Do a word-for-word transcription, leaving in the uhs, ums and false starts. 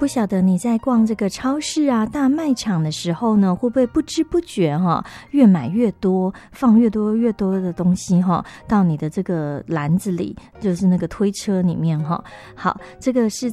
不晓得你在逛这个超市啊、大卖场的时候呢，会不会不知不觉哈、哦，越买越多，放越多越多的东西哈、哦，到你的这个篮子里，就是那个推车里面哈、哦。好，这个是